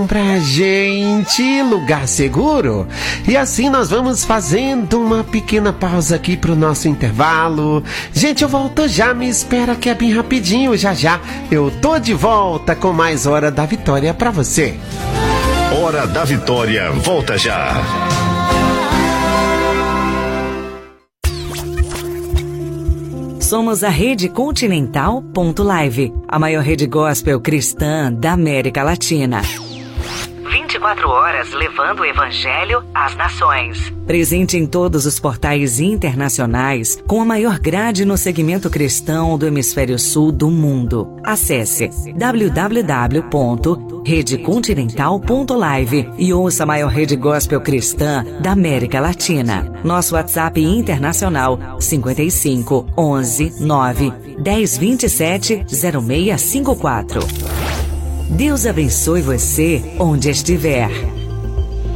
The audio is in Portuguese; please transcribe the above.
indicaram pra gente lugar seguro. E assim nós vamos fazendo uma pequena pausa aqui pro nosso intervalo. Gente, eu volto já, me espera que é bem rapidinho. Já eu tô de volta com mais Hora da Vitória pra você. Hora da Vitória, volta já. Somos a Rede Continental.live, a maior rede gospel cristã da América Latina. 24 horas levando o Evangelho às nações. Presente em todos os portais internacionais, com a maior grade no segmento cristão do hemisfério sul do mundo. Acesse www.redecontinental.live e ouça a maior rede gospel cristã da América Latina. Nosso WhatsApp internacional 55 11 9 10 27 0654. Deus abençoe você onde estiver.